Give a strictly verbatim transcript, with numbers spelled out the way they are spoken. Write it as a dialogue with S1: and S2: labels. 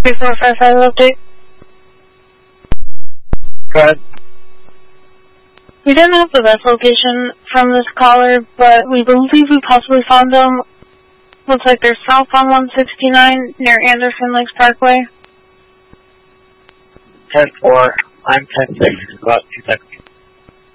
S1: three four five five update.
S2: Go ahead.
S1: We didn't have the best location from this caller, but we believe we possibly found them. Looks like they're south on one sixty-nine near Anderson Lakes Parkway.
S2: ten four, I'm ten six, about two seconds.